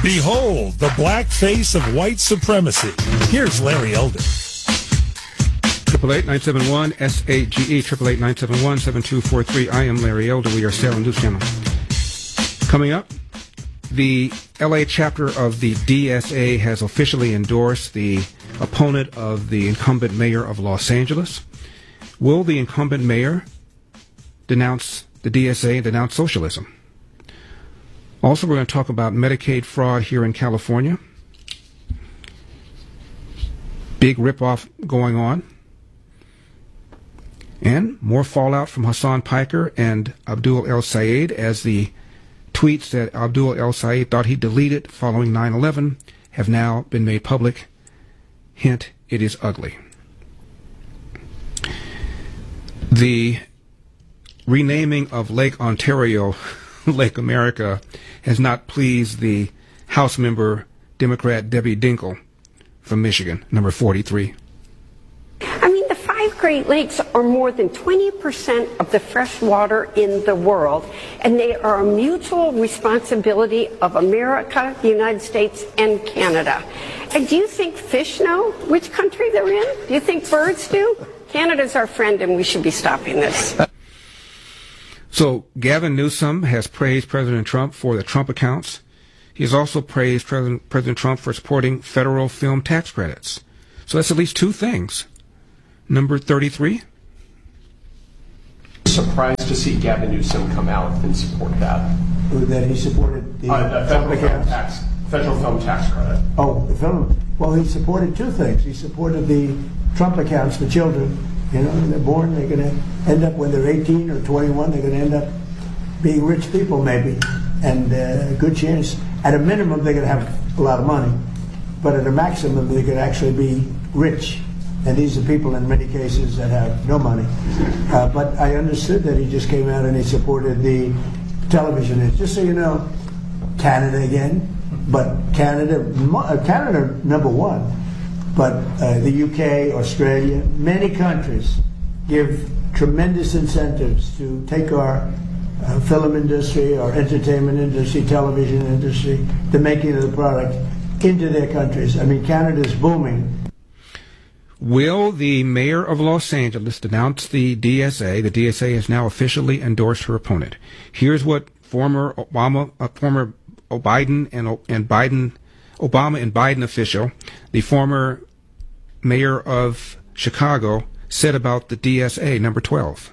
Behold the black face of white supremacy. Here's Larry Elder. 888-971-SAGE, 888-971-7243. I am Larry Elder. We are Salem News Channel. Coming up, the L.A. chapter of the DSA has officially endorsed the opponent of the incumbent mayor of Los Angeles. Will the incumbent mayor denounce the DSA and denounce socialism? Also, we're going to talk about Medicaid fraud here in California. Big ripoff going on. And more fallout from Hassan Piker and Abdul El Sayed as the tweets that Abdul El Sayed thought he deleted following 9/11 have now been made public. Hint, it is ugly. The renaming of Lake Ontario, Lake America, has not pleased the House member, Democrat Debbie Dinkle from Michigan, number 43. I mean, the 5 Great Lakes are more than 20% of the fresh water in the world, and they are a mutual responsibility of America, the United States, and Canada. And do you think fish know which country they're in? Do you think birds do? Canada's our friend, and we should be stopping this. So Gavin Newsom has praised President Trump for the Trump accounts. He has also praised President Trump for supporting federal film tax credits. So that's at least 2 things. Number 33. Surprised to see Gavin Newsom come out and support that. That he supported the federal film tax credit. Oh, the film. Well, he supported 2 things. He supported the Trump accounts for children. You know, when they're born, they're going to end up, when they're 18 or 21, they're going to end up being rich people, maybe. And a good chance, at a minimum, they're going to have a lot of money. But at a maximum, they could actually be rich. And these are people, in many cases, that have no money. But I understood that he just came out and he supported the television. Just so you know, Canada again, but Canada number 1. But the UK, Australia, many countries give tremendous incentives to take our film industry, our entertainment industry, television industry, the making of the product into their countries. I mean, Canada's booming. Will the mayor of Los Angeles denounce the DSA? The DSA has now officially endorsed her opponent. Here's what former Obama and Biden official, the former mayor of Chicago, said about the DSA, number 12.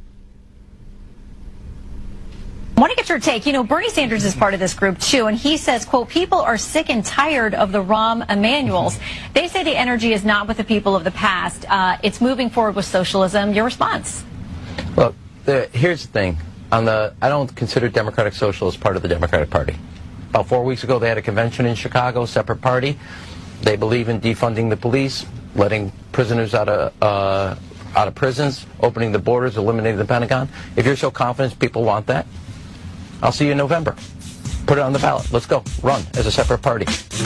I want to get your take. You know, Bernie Sanders is part of this group, too, and he says, quote, people are sick and tired of the Rahm Emanuels. They say the energy is not with the people of the past. It's moving forward with socialism. Your response? Look, here's the thing. I don't consider Democratic Socialists part of the Democratic Party. About 4 weeks ago, they had a convention in Chicago, separate party. They believe in defunding the police, letting prisoners out of prisons, opening the borders, eliminating the Pentagon. If you're so confident people want that, I'll see you in November. Put it on the ballot. Let's go. Run as a separate party.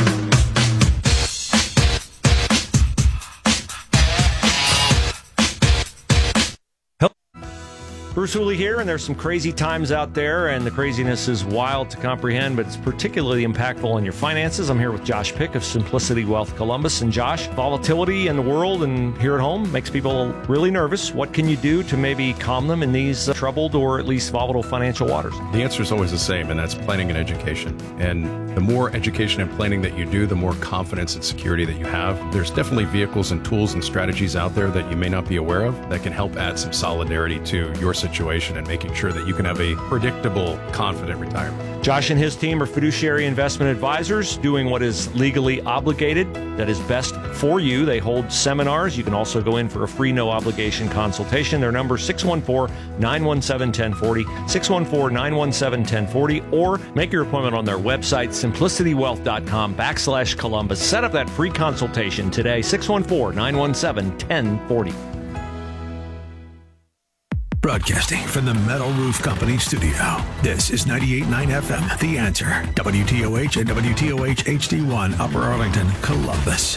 Bruce Hooley here, and there's some crazy times out there, and the craziness is wild to comprehend, but it's particularly impactful on your finances. I'm here with Josh Pick of Simplicity Wealth Columbus. And Josh, volatility in the world and here at home makes people really nervous. What can you do to maybe calm them in these troubled or at least volatile financial waters? The answer is always the same, and that's planning and education. And the more education and planning that you do, the more confidence and security that you have. There's definitely vehicles and tools and strategies out there that you may not be aware of that can help add some solidarity to your situation and making sure that you can have a predictable, confident retirement. Josh and his team are fiduciary investment advisors doing what is legally obligated, that is best for you. They hold seminars. You can also go in for a free, no-obligation consultation. Their number is 614-917-1040, 614-917-1040, or make your appointment on their website, simplicitywealth.com/Columbus. Set up that free consultation today, 614-917-1040. Broadcasting from the Metal Roof Company studio. This is 98.9 FM, The Answer. WTOH and WTOH HD1, Upper Arlington, Columbus.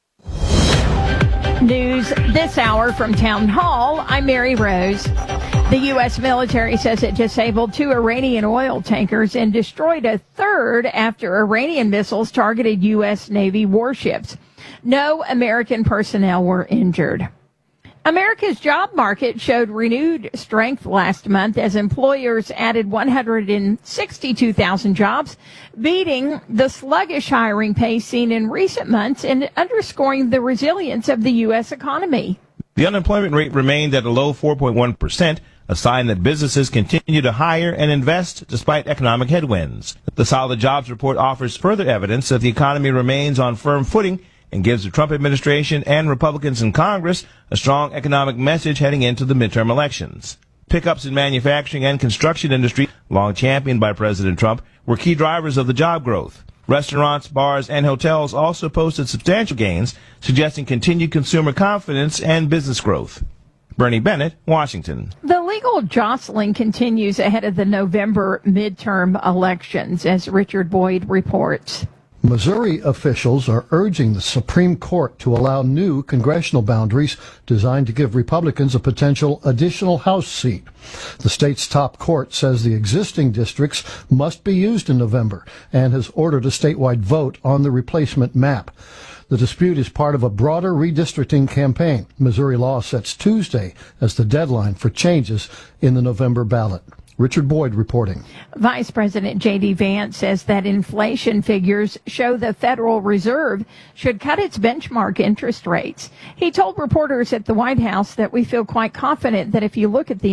News this hour from Town Hall. I'm Mary Rose. The U.S. military says it disabled 2 Iranian oil tankers and destroyed a third after Iranian missiles targeted U.S. Navy warships. No American personnel were injured. America's job market showed renewed strength last month as employers added 162,000 jobs, beating the sluggish hiring pace seen in recent months and underscoring the resilience of the U.S. economy. The unemployment rate remained at a low 4.1%, a sign that businesses continue to hire and invest despite economic headwinds. The solid jobs report offers further evidence that the economy remains on firm footing and gives the Trump administration and Republicans in Congress a strong economic message heading into the midterm elections. Pickups in manufacturing and construction industry, long championed by President Trump, were key drivers of the job growth. Restaurants, bars, and hotels also posted substantial gains, suggesting continued consumer confidence and business growth. Bernie Bennett, Washington. The legal jostling continues ahead of the November midterm elections, as Richard Boyd reports. Missouri officials are urging the Supreme Court to allow new congressional boundaries designed to give Republicans a potential additional House seat. The state's top court says the existing districts must be used in November and has ordered a statewide vote on the replacement map. The dispute is part of a broader redistricting campaign. Missouri law sets Tuesday as the deadline for changes in the November ballot. Richard Boyd reporting. Vice President J.D. Vance says that inflation figures show the Federal Reserve should cut its benchmark interest rates. He told reporters at the White House that we feel quite confident that if you look at the